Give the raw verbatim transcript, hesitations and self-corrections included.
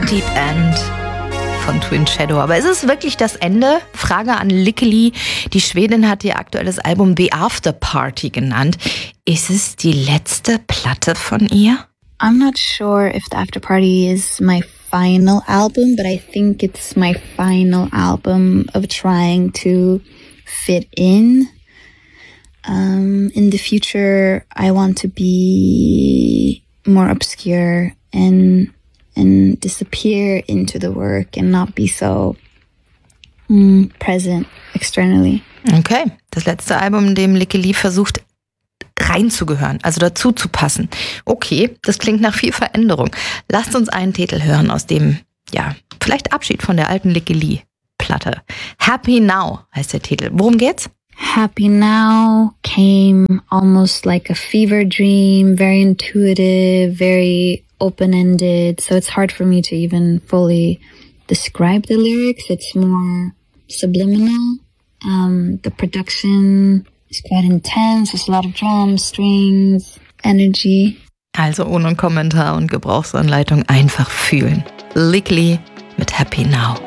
Deep End von Twin Shadow. Aber ist es wirklich das Ende? Frage an Lykke Li. Die Schwedin hat ihr aktuelles Album The After Party genannt. Ist es die letzte Platte von ihr? I'm not sure if The After Party is my final album, but I think it's my final album of trying to fit in. Um, in the future, I want to be more obscure and and disappear into the work and not be so mm, present externally. Okay, das letzte Album, in dem Lykke Li versucht reinzugehören, also dazu zu passen. Okay, das klingt nach viel Veränderung. Lasst uns einen Titel hören aus dem, ja, vielleicht Abschied von der alten Lykke Li Platte. Happy Now heißt der Titel. Worum geht's? Happy Now came almost like a fever dream, very intuitive, very open-ended, so it's hard for me to even fully describe the lyrics. It's more subliminal. Um, the production is quite intense. There's a lot of drums, strings, energy. Also ohne Kommentar und Gebrauchsanleitung einfach fühlen. Lykke Li mit Happy Now.